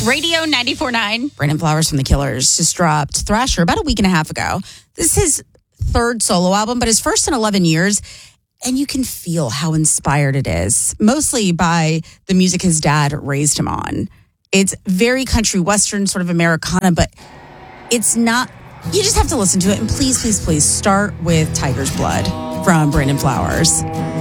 Radio 94.9. Brandon Flowers from The Killers just dropped Thrasher about a week and a half ago. This is his third solo album, but his first in 11 years. And you can feel how inspired it is, mostly by the music his dad raised him on. It's very country western, sort of Americana, but it's not. You just have to listen to it. And please, please, please start with Tiger's Blood from Brandon Flowers.